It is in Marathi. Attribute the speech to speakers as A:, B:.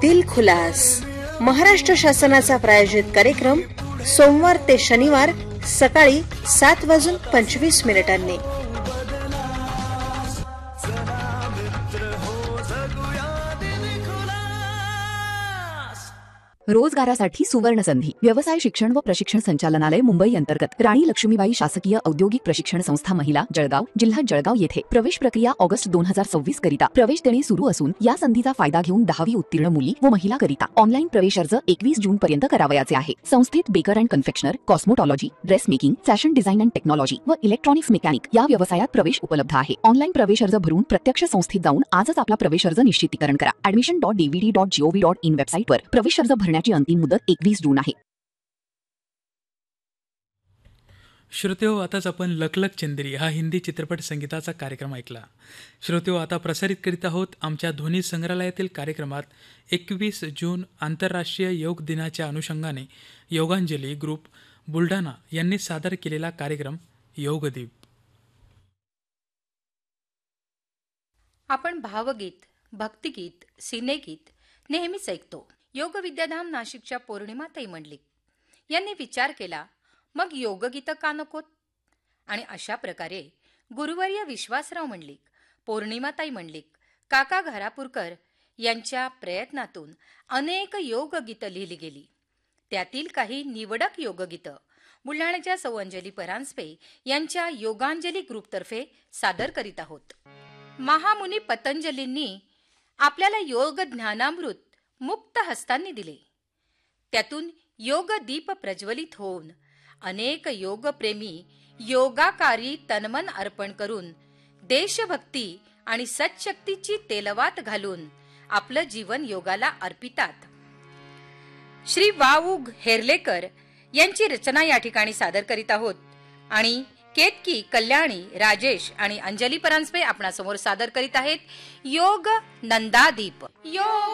A: दिल खुलास महाराष्ट्र शासनाचा प्रायोजित कार्यक्रम सोमवार ते शनिवार सकाळी 7:25
B: रोजगारासाठी सुवर्ण संधी. व्यवसाय शिक्षण व प्रशिक्षण संचालनालय मुंबई अंतर्गत राणी लक्ष्मीबाई शासकीय औद्योगिक प्रशिक्षण संस्था महिला जळगाव जिल्हा जळगाव येथे प्रवेश प्रक्रिया ऑगस्ट 2026 करिता प्रवेश देणे सुरू असून या संधीचा फायदा घेऊन 10वी उत्तीर्ण मुली व महिला करिता ऑनलाईन प्रवेश अर्ज 21 जून पर्यंत करावयाचे आहे. संस्थेत baker and confectioner, कॉस्मोटॉलॉजी, dress making, fashion design and technology व इलेक्ट्रॉनिक्स मेकॅनिक या व्यवसायात प्रवेश उपलब्ध आहे. ऑनलाईन प्रवेश अर्ज भरून प्रत्यक्ष संस्थेत जाऊन आजच आपला प्रवेश अर्ज निश्चितीकरण करा. admission.dvd.gov.in वेबसाईटवर प्रवेश अर्ज भरण्याची अंतिम मुदत 21 जून आहे.
C: श्रोतेहो, आताच आपण लक लक चंदेरी हा हिंदी चित्रपट संगीताचा कार्यक्रम ऐकला. श्रोतेहो, आता प्रसारित करीत आहोत आमच्या ध्वनी संग्रहालयातील कार्यक्रमात 21 जून आंतरराष्ट्रीय योग दिनाच्या अनुषंगाने योगांजली ग्रुप बुलढाणा यांनी सादर केलेला कार्यक्रम योगदीप.
D: आपण भावगीत, भक्तिगीत, सिनेगीत नेहमीच ऐकतो. योग विद्याधाम नाशिकच्या पौर्णिमाताई मंडलिक यांनी विचार केला, मग योगगीतं का नकोत? आणि अशा प्रकारे गुरुवर्य विश्वासराव मंडलिक, पौर्णिमाताई मंडलिक, काका घारापूरकर यांच्या प्रयत्नातून अनेक योगगीतं लिहिली गेली. त्यातील काही निवडक योगगीतं बुलढाण्याच्या सौ अंजली परांजपे यांच्या योगांजली ग्रुपतर्फे सादर करीत आहोत. महामुनी पतंजलींनी आपल्याला योग ज्ञानामृत मुक्त हस्तांनी दिले. त्यातून योग दीप प्रज्वलित होऊन अनेक योगप्रेमी योगाकारी तनमन अर्पण करून देशभक्ती आणि सच्शक्तीची तेलवात घालून आपलं जीवन योगाला अर्पितात. श्री वाऊग हेरलेकर यांची रचना या ठिकाणी सादर करीत आहोत आणि केतकी, कल्याणी, राजेश आणि अंजली परांजपे आपणासमोर सादर करीत आहेत योग नंदादीप. योग